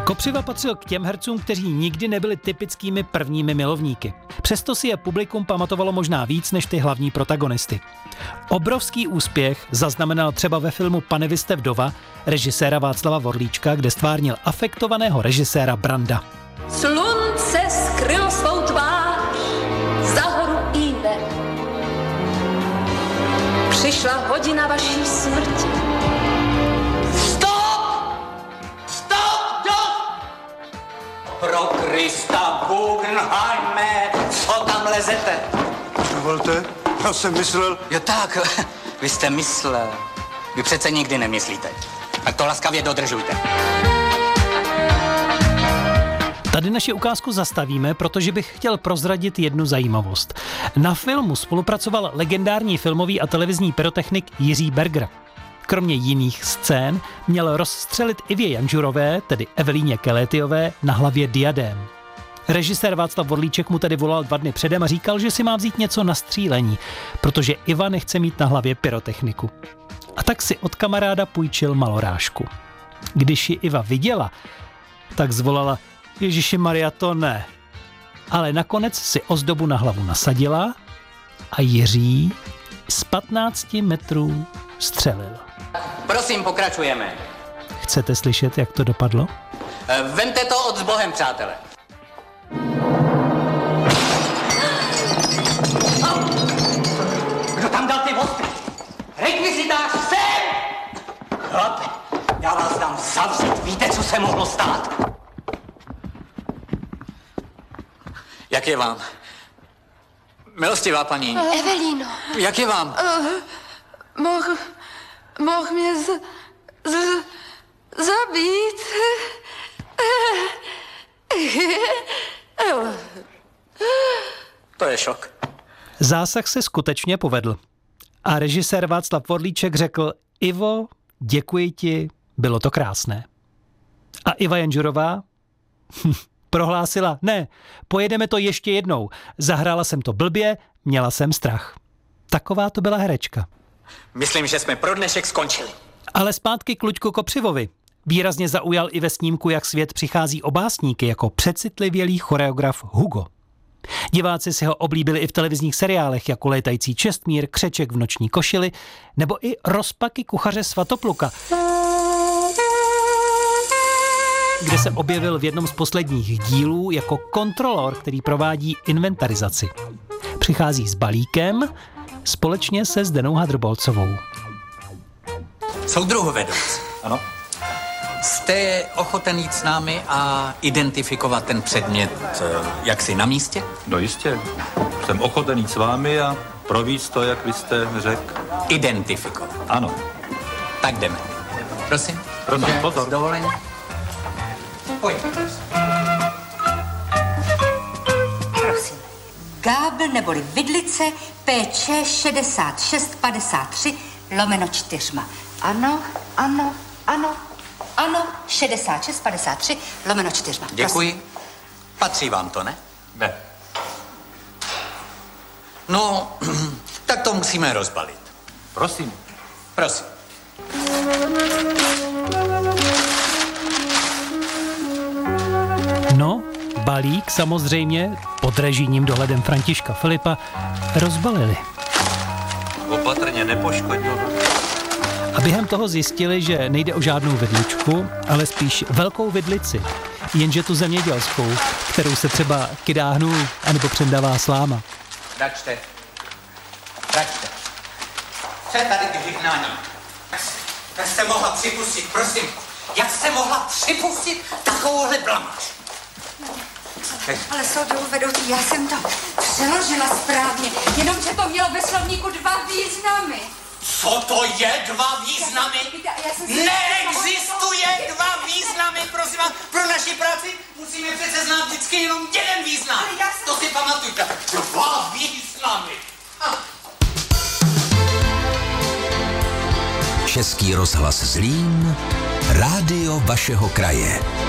Kopřiva patřil k těm hercům, kteří nikdy nebyli typickými prvními milovníky. Přesto si je publikum pamatovalo možná víc než ty hlavní protagonisty. Obrovský úspěch zaznamenal třeba ve filmu Pane vy jste vdova režiséra Václava Vorlíčka, kde stvárnil afektovaného režiséra Branda. Slunce skrylo svou tvář za horu Ive. Přišla hodina vaší smrti. Pro Krista Guggenheime, co tam lezete? Dovolte, já jsem myslel... Jo tak, vy jste myslel. Vy přece nikdy nemyslíte. Tak to laskavě dodržujte. Tady naši ukázku zastavíme, protože bych chtěl prozradit jednu zajímavost. Na filmu spolupracoval legendární filmový a televizní pyrotechnik Jiří Berger. Kromě jiných scén měl rozstřelit Ivě Janžurové, tedy Evelíně Kelétyové, na hlavě diadém. Režisér Václav Vorlíček mu tedy volal 2 dny předem a říkal, že si má vzít něco na střílení, protože Iva nechce mít na hlavě pyrotechniku. A tak si od kamaráda půjčil malorážku. Když ji Iva viděla, tak zvolala: Ježiši Maria, to ne. Ale nakonec si ozdobu na hlavu nasadila a Jiří z 15 metrů střelil. Prosím, pokračujeme. Chcete slyšet, jak to dopadlo? Vemte to od s Bohem, přátelé. Kdo tam dal ty ostry? Rekvizitář, sem! Chlape, já vás dám zavřít. Víte, co se mohlo stát? Jak je vám? Milostivá paní. Evelíno. Jak je vám? Mohl mě zabít. To je šok. Zásah se skutečně povedl. A režisér Václav Vorlíček řekl: Ivo, děkuji ti, bylo to krásné. A Iva Janžurová prohlásila: ne, pojedeme to ještě jednou. Zahrála jsem to blbě, měla jsem strach. Taková to byla herečka. Myslím, že jsme pro dnešek skončili. Ale zpátky k Luďku Kopřivovi. Výrazně zaujal i ve snímku Jak svět přichází o básníky jako přecitlivělý choreograf Hugo. Diváci si ho oblíbili i v televizních seriálech jako Létající Čestmír, Křeček v noční košili nebo i Rozpaky kuchaře Svatopluka, kde se objevil v jednom z posledních dílů jako kontrolor, který provádí inventarizaci. Přichází s balíkem společně se Zdenou Hadrbolcovou. Soudruhu vedoucí. Ano. Jste ochoten jít s námi a identifikovat ten předmět jaksi na místě? No jistě. Jsem ochoten jít s vámi a províct to, jak vy jste řekl. Identifikovat. Ano. Tak jdeme. Prosím. Prosím, pozor. Dovoleně. Pojďte. Prosím. Gábl neboli vidlice PČ 6653/4. Ano, ano, ano, ano, 6653/4. Děkuji. Patří vám to, ne? Ne. No, tak to musíme rozbalit. Prosím. Prosím. No, balík samozřejmě pod režijním dohledem Františka Filipa rozbalili. Opatrně, nepoškodil. A během toho zjistili, že nejde o žádnou vidličku, ale spíš velkou vidlici. Jenže tu zemědělskou, kterou se třeba kydáhnů anebo přendává sláma. Račte. Račte. Co je tady k vyhnání? Jak jste mohla připustit, prosím, jak jste mohla připustit takovouhle blamáž? Ale soudruhu vedoucí, já jsem to přeložila správně, jenomže to mělo ve slovníku 2 významy. Co to je 2 významy? Neexistuje 2 významy, prosím vás. Pro naši práci musíme přece znát vždycky jenom jeden význam. To si pamatujte. 2 významy. Český rozhlas Zlín, rádio vašeho kraje.